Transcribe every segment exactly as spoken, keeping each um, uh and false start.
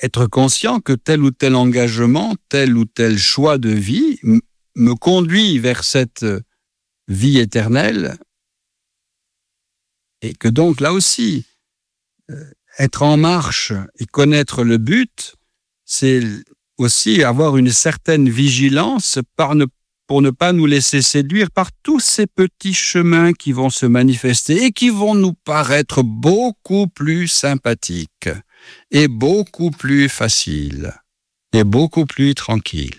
être conscient que tel ou tel engagement, tel ou tel choix de vie m- me conduit vers cette vie éternelle, et que donc là aussi, euh, être en marche et connaître le but, c'est aussi avoir une certaine vigilance par ne, pour ne pas nous laisser séduire par tous ces petits chemins qui vont se manifester et qui vont nous paraître beaucoup plus sympathiques et beaucoup plus faciles et beaucoup plus tranquilles.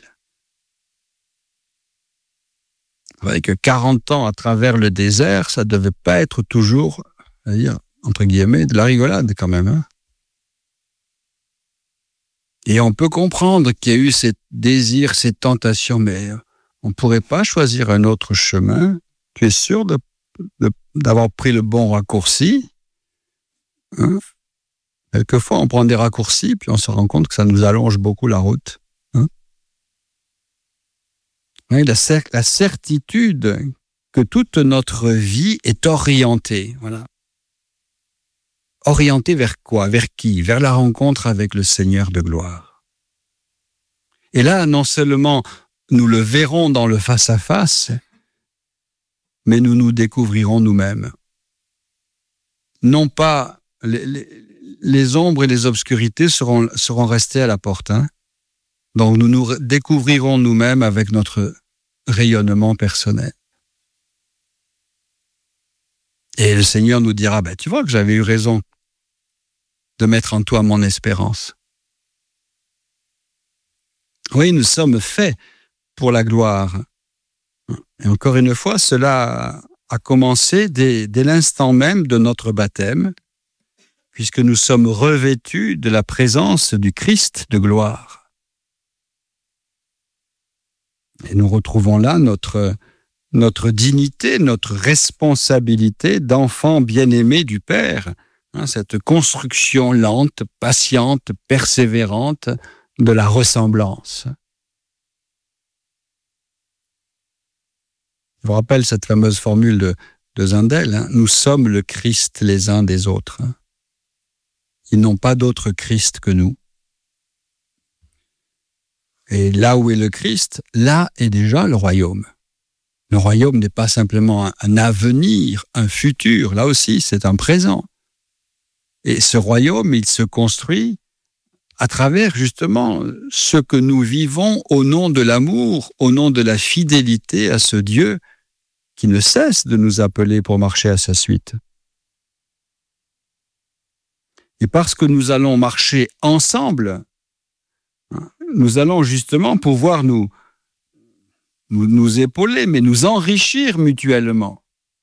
Vous voyez que quarante ans à travers le désert, ça ne devait pas être toujours, c'est-à-dire, entre guillemets, de la rigolade quand même. Hein. Et on peut comprendre qu'il y a eu ces désirs, ces tentations, mais on ne pourrait pas choisir un autre chemin. Tu es sûr de, de, d'avoir pris le bon raccourci? Hein? Quelquefois, on prend des raccourcis, puis on se rend compte que ça nous allonge beaucoup la route. Hein? Oui, la, cer- la certitude que toute notre vie est orientée. Voilà. Orientée vers quoi? Vers qui? Vers la rencontre avec le Seigneur de gloire. Et là, non seulement nous le verrons dans le face-à-face, mais nous nous découvrirons nous-mêmes. Non pas les, les, les ombres et les obscurités seront, seront restées à la porte. Hein. Donc nous nous découvrirons nous-mêmes avec notre rayonnement personnel. Et le Seigneur nous dira, ben, tu vois que j'avais eu raison de mettre en toi mon espérance. Oui, nous sommes faits pour la gloire. Et encore une fois, cela a commencé dès, dès l'instant même de notre baptême, puisque nous sommes revêtus de la présence du Christ de gloire. Et nous retrouvons là notre, notre dignité, notre responsabilité d'enfants bien-aimés du Père, hein, cette construction lente, patiente, persévérante de la ressemblance. Je vous rappelle cette fameuse formule de, de Zindel, hein, nous sommes le Christ les uns des autres. Hein. Ils n'ont pas d'autre Christ que nous. Et là où est le Christ, là est déjà le royaume. Le royaume n'est pas simplement un, un avenir, un futur, là aussi c'est un présent. Et ce royaume, il se construit à travers justement ce que nous vivons au nom de l'amour, au nom de la fidélité à ce Dieu qui ne cesse de nous appeler pour marcher à sa suite. Et parce que nous allons marcher ensemble, nous allons justement pouvoir nous, nous, nous épauler, mais nous enrichir mutuellement.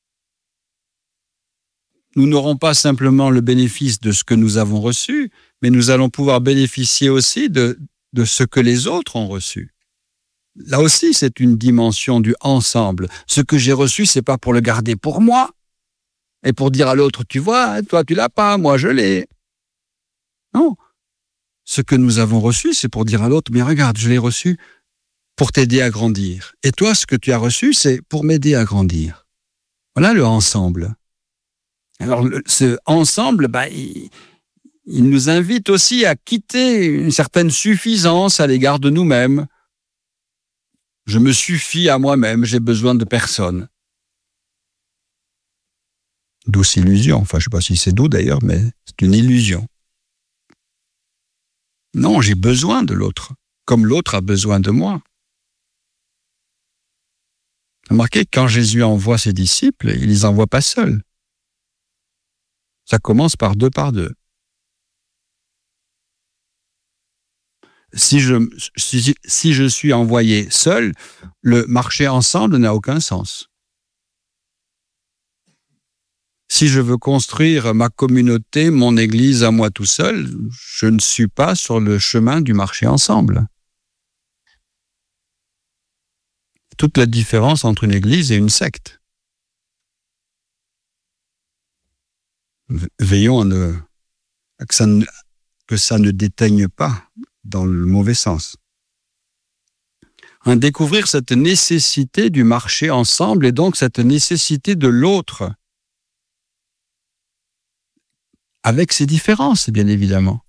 Nous n'aurons pas simplement le bénéfice de ce que nous avons reçu, mais nous allons pouvoir bénéficier aussi de, de ce que les autres ont reçu. Là aussi, c'est une dimension du ensemble. Ce que j'ai reçu, c'est pas pour le garder pour moi et pour dire à l'autre, tu vois, toi tu l'as pas, moi je l'ai. Non. Ce que nous avons reçu, c'est pour dire à l'autre, mais regarde, je l'ai reçu pour t'aider à grandir. Et toi, ce que tu as reçu, c'est pour m'aider à grandir. Voilà le ensemble. Alors, le, ce ensemble, bah, il, il nous invite aussi à quitter une certaine suffisance à l'égard de nous-mêmes. Je me suffis à moi-même, j'ai besoin de personne. Douce illusion. Enfin, je ne sais pas si c'est doux d'ailleurs, mais c'est une illusion. Non, j'ai besoin de l'autre, comme l'autre a besoin de moi. Remarquez, quand Jésus envoie ses disciples, il ne les envoie pas seuls. Ça commence par deux par deux. Si je, si, si je suis envoyé seul, le marcher ensemble n'a aucun sens. Si je veux construire ma communauté, mon église à moi tout seul, je ne suis pas sur le chemin du marcher ensemble. Toute la différence entre une église et une secte. Veillons à ne, à que, ça ne, que ça ne déteigne pas dans le mauvais sens. À découvrir cette nécessité du marcher ensemble et donc cette nécessité de l'autre, avec ses différences, bien évidemment.